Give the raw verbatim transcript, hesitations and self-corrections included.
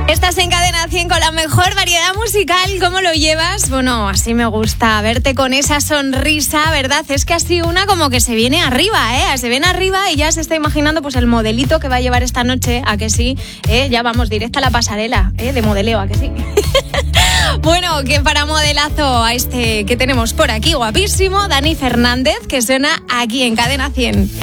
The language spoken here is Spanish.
Estás en Cadena cien con la mejor variedad musical. ¿Cómo lo llevas? Bueno, así me gusta verte con esa sonrisa, ¿verdad? Es que así una como que se viene arriba, ¿eh? Se viene arriba y ya se está imaginando pues el modelito que va a llevar esta noche, ¿a que sí? ¿Eh? Ya vamos, directa a la pasarela, ¿eh? De modeleo, ¿a que sí? Bueno, que para modelazo a este que tenemos por aquí, guapísimo, Dani Fernández, que suena aquí en Cadena cien.